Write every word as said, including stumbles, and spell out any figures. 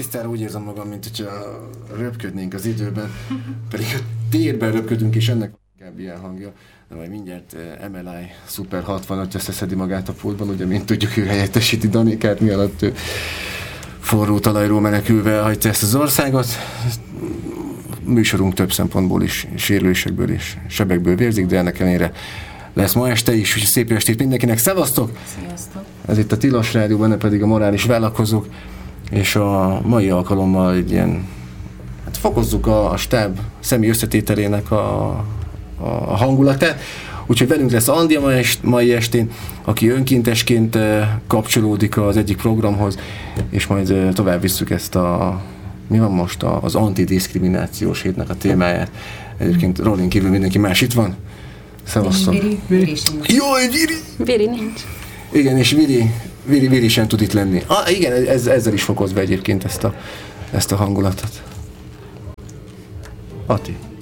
tisztára úgy érzem magam, mint hogyha röpködnénk az időben, pedig a térben röpködünk, és ennek inkább ilyen hangja. De majd mindjárt em el i Super hatvanöt összeszedi magát a pultban, ugye, mint tudjuk, ő helyettesíti Danikát, mi alatt ő forró talajról menekülve hagyta ezt az országot. Műsorunk több szempontból is, sérülésekből és sebekből vérzik, de ennek ellenére lesz ma este is, úgyhogy szép estét mindenkinek. Szevasztok! Sziasztok! Ez itt a Tilos Rádió, benne pedig a Morális Vállalkozók, és a mai alkalommal egy ilyen, hát fokozzuk a, a stáb személy összetételének a, a, a hangulatát. Úgyhogy velünk lesz Andi a mai estén, aki önkéntesként kapcsolódik az egyik programhoz, és majd tovább visszük ezt a, mi van most, az antidiszkriminációs hétnek a témáját. Egyébként Rolin kívül mindenki más itt van. Szevasztok. Viri, Viri sincs. Jaj, Viri! Viri nincs. Igen, és Viri, Viri, Viri sem tud itt lenni. Ah, igen, ez, ezzel is fokozva egyébként ezt a, ezt a hangulatot. Ati.